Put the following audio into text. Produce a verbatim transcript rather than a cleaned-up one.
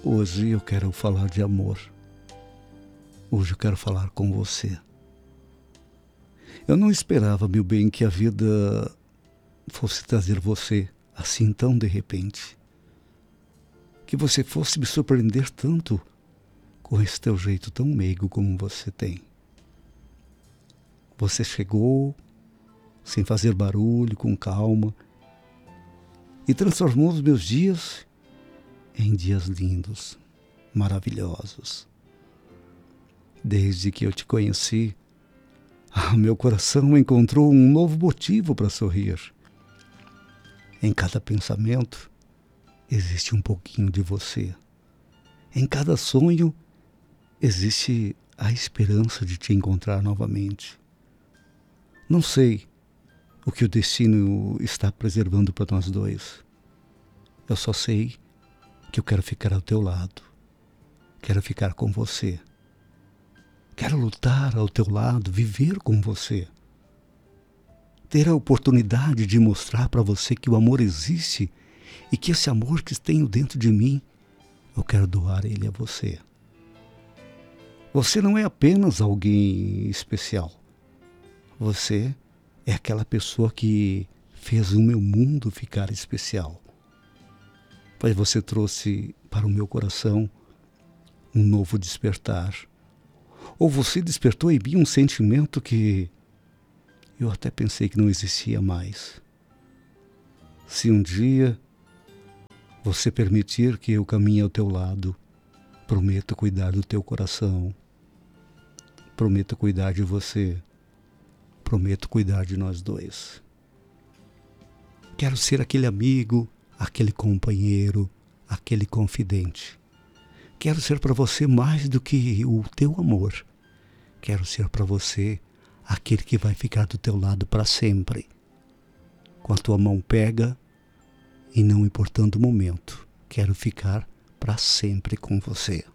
Hoje eu quero falar de amor. Hoje eu quero falar com você. Eu não esperava, meu bem, que a vida fosse trazer você assim tão de repente. Que você fosse me surpreender tanto com esse teu jeito tão meigo como você tem. Você chegou sem fazer barulho, com calma, e transformou os meus dias em dias lindos, maravilhosos. Desde que eu te conheci, ah, meu coração encontrou um novo motivo para sorrir. Em cada pensamento existe um pouquinho de você. Em cada sonho existe a esperança de te encontrar novamente. Não sei o que o destino está preservando para nós dois. Eu só sei que eu quero ficar ao teu lado. Quero ficar com você. Quero lutar ao teu lado, viver com você. Ter a oportunidade de mostrar para você que o amor existe e que esse amor que tenho dentro de mim, eu quero doar ele a você. Você não é apenas alguém especial. Você é aquela pessoa que fez o meu mundo ficar especial. Pois você trouxe para o meu coração um novo despertar. Ou você despertou em mim um sentimento que eu até pensei que não existia mais. Se um dia você permitir que eu caminhe ao teu lado, prometo cuidar do teu coração. Prometo cuidar de você. Prometo cuidar de nós dois. Quero ser aquele amigo, aquele companheiro, aquele confidente. Quero ser para você mais do que o teu amor. Quero ser para você aquele que vai ficar do teu lado para sempre. Com a tua mão pega e não importando o momento, quero ficar para sempre com você.